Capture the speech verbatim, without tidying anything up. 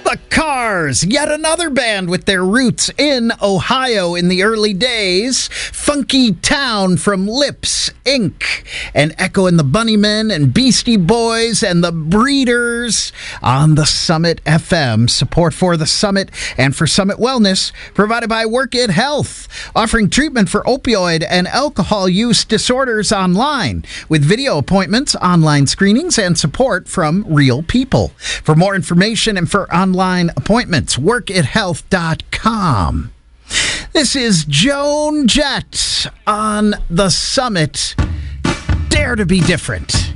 The Cars, yet another band with their roots in Ohio in the early days. Funky Town from Lips, Incorporated. And Echo and the Bunnymen and Beastie Boys and the Breeders on the Summit F M. Support for the Summit and for Summit Wellness provided by Work It Health, offering treatment for opioid and alcohol use disorders online with video appointments, online screenings, and support from real people. For more information and for online appointments, work it health dot com. This is Joan Jett on the Summit. Dare to be different.